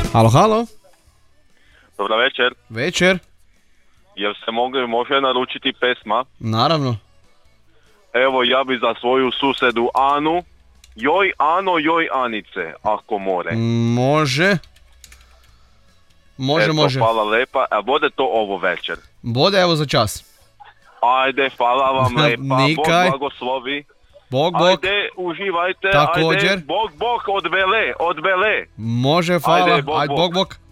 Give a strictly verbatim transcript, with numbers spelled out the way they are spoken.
Halo, halo. Dobar večer. Večer. Jel se mogli, može naručiti pesma? Naravno. Evo, ja bi za svoju susedu Anu. Joj Ano, joj Anice, ako more. Može. Može, Eto, može. hvala lepa. A bude to ovo večer? Bude evo za čas. Ajde, hvala vam lepa. Nikaj. Bog blagoslovi. Bog, bog. Ajde, uživajte. Također. Ajde, bog, bog, od vele, od vele. Može, hvala. Ajde, bog, Ajde, bog. bog, bog.